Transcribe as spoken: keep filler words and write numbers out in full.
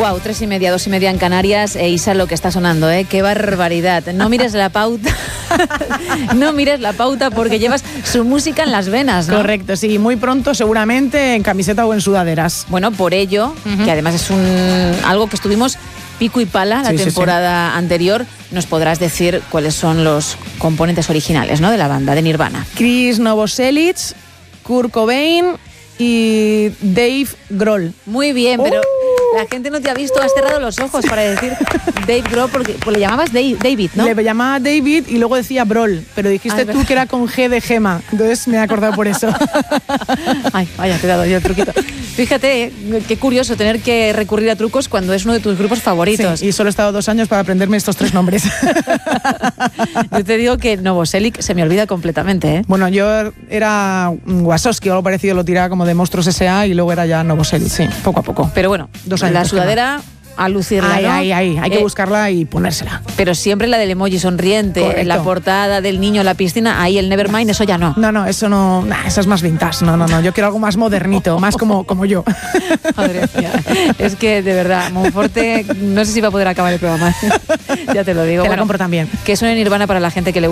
Wow, tres y media, dos y media en Canarias. E Isa, lo que está sonando, ¿eh? Qué barbaridad. No mires la pauta. No mires la pauta porque llevas su música en las venas, ¿no? Correcto, sí. Muy pronto, seguramente, en camiseta o en sudaderas. Bueno, por ello, uh-huh. que además es un algo que estuvimos pico y pala la sí, temporada sí, sí. anterior, nos podrás decir cuáles son los componentes originales, ¿no?, de la banda, de Nirvana. Chris Novoselic, Kurt Cobain y Dave Grohl. Muy bien, pero uh. la gente no te ha visto, has cerrado los ojos para decir Dave Grohl, porque pues, le llamabas Dave, David, ¿no? Le llamaba David y luego decía Grohl, pero dijiste Ay, tú pero... que era con G de Gema, entonces me he acordado por eso. Ay, vaya, te he dado yo el truquito. Fíjate, qué curioso tener que recurrir a trucos cuando es uno de tus grupos favoritos. Sí, y solo he estado dos años para aprenderme estos tres nombres. Yo te digo que Novoselic se me olvida completamente, ¿eh? Bueno, yo era Wasowski o algo parecido, lo tiraba como de Monstruos S A y luego era ya Novoselic, sí, poco a poco. Pero bueno, dos años, la sudadera... a lucirla, ay, ¿no? ay, ay, hay que eh, buscarla y ponérsela. Pero siempre la del emoji sonriente, Correcto. La portada del niño en la piscina, ahí el Nevermind, eso ya no. No, no, eso no, nah, eso es más vintage, no, no, no, yo quiero algo más modernito, más como, como yo. Madre mía, es que de verdad, Monforte, no sé si va a poder acabar el programa, ya te lo digo. Te bueno, la compro también. Que suene Nirvana para la gente que le